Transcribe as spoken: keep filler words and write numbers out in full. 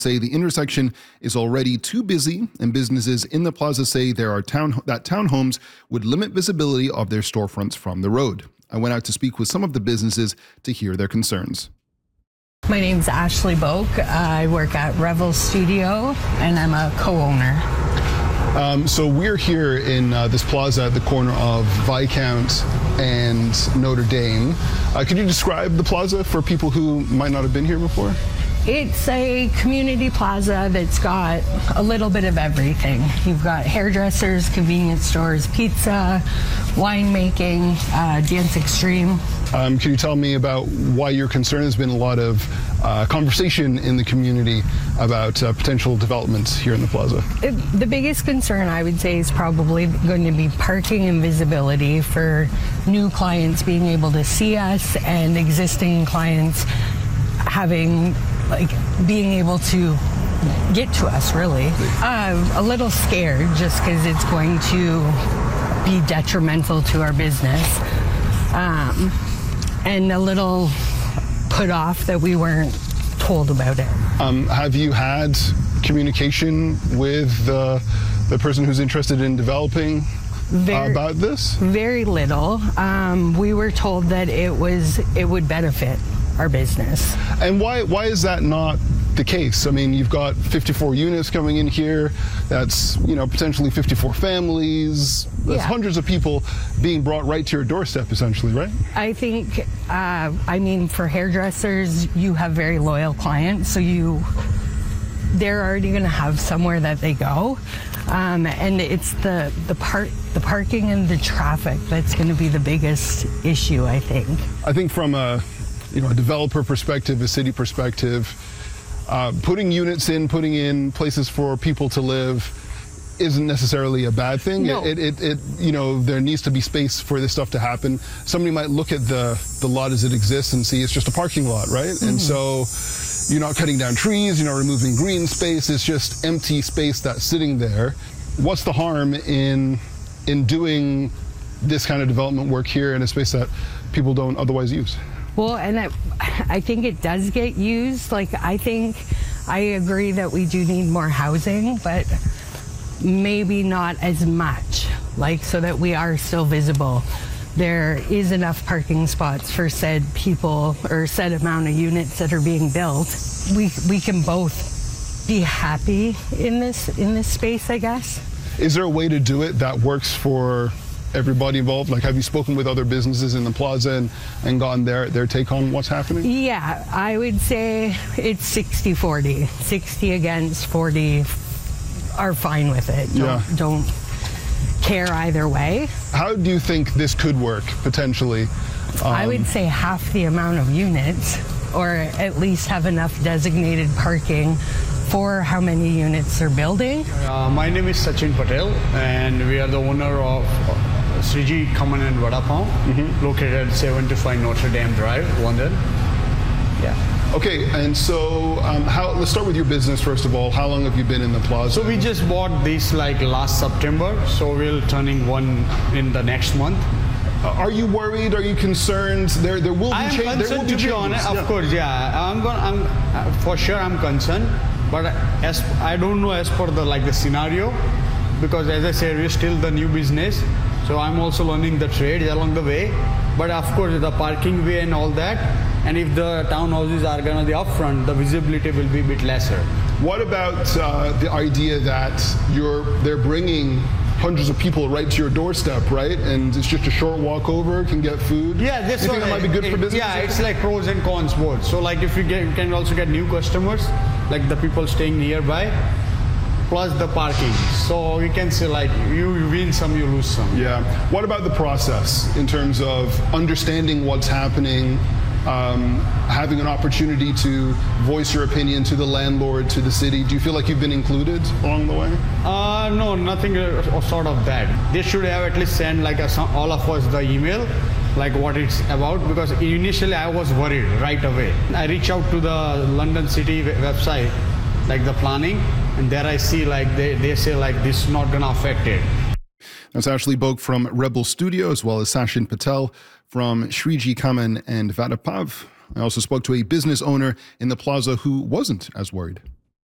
say the intersection is already too busy, and businesses in the plaza say there are town that townhomes would limit visibility of their storefronts from the road. I went out to speak with some of the businesses to hear their concerns. My name's Ashley Boak. I work at Revel Studio, and I'm a co-owner. Um, so we're here in uh, this plaza at the corner of Viscount and Notre Dame. Uh, could you describe the plaza for people who might not have been here before? It's a community plaza that's got a little bit of everything. You've got hairdressers, convenience stores, pizza, winemaking, uh, Dance Extreme. Um, can you tell me about why you're concerned? There's been a lot of uh, conversation in the community about uh, potential developments here in the plaza. It, the biggest concern, I would say, is probably going to be parking and visibility for new clients being able to see us and existing clients having, like, being able to get to us, really. Uh, a little scared just because it's going to be detrimental to our business. Um, and a little put off that we weren't told about it. Um, have you had communication with uh, the person who's interested in developing very, uh, about this? Very little. Um, we were told that it was it would benefit our business. And why why is that not the case? I mean, you've got fifty-four units coming in here. That's, you know, potentially fifty-four families. That's yeah. hundreds of people being brought right to your doorstep, essentially, right? I think, uh, I mean, for hairdressers, you have very loyal clients, so you, they're already going to have somewhere that they go. Um, and it's the the part the parking and the traffic that's going to be the biggest issue, I think. I think from a you know a developer perspective, a city perspective, uh, putting units in, putting in places for people to live isn't necessarily a bad thing. No. It, it, it, you know, there needs to be space for this stuff to happen. Somebody might look at the, the lot as it exists and see it's just a parking lot, right? Mm-hmm. And so you're not cutting down trees, you're not removing green space, it's just empty space that's sitting there. What's the harm in, in doing this kind of development work here in a space that people don't otherwise use? Well, and I, I think it does get used. Like, I think, I agree that we do need more housing, but maybe not as much, like, so that we are still visible. There is enough parking spots for said people or said amount of units that are being built. We we can both be happy in this in this space, I guess. Is there a way to do it that works for everybody involved? Like, have you spoken with other businesses in the plaza and, and gotten their, their take on what's happening? Yeah, I would say it's sixty forty. sixty against, forty are fine with it. Don't, yeah. don't care either way. How do you think this could work, potentially? Um, I would say half the amount of units, or at least have enough designated parking for how many units they're building. Uh, my name is Sachin Patel, and we are the owner of Sriji Kaman and Vada Pav, mm-hmm. located at seventy-five Notre Dame Drive, London. Yeah. Okay, and so um, how, let's start with your business first of all. How long have you been in the plaza? So we just bought this like last September, so we're turning one in the next month. Uh, are you worried? Are you concerned? There, there will be change. I'm concerned, to be honest. Of yeah. course, yeah. I'm going. I'm uh, for sure. I'm concerned, but as I don't know as per the like the scenario, because as I said, we're still the new business, so I'm also learning the trade along the way. But of course, the parking way and all that, and if the townhouses are gonna be upfront, the visibility will be a bit lesser. What about uh, the idea that you're they're bringing hundreds of people right to your doorstep, right? And it's just a short walk over, can get food. Yeah, that's you what think that might be good it, for business. Yeah, it's like pros and cons both. So like if you get, you can also get new customers, like the people staying nearby, plus the parking. So we can say like you win some, you lose some. Yeah. What about the process in terms of understanding what's happening? Um, having an opportunity to voice your opinion to the landlord, to the city. Do you feel like you've been included along the way? Uh, no, nothing uh, sort of that. They should have at least sent like a, all of us the email, like what it's about, because initially I was worried right away. I reached out to the London City website, like the planning, and there I see like they, they say like this is not gonna affect it. That's Ashley Boak from Revel Studio, as well as Sachin Patel from Sriji Kaman and Vada Pav. I also spoke to a business owner in the plaza who wasn't as worried.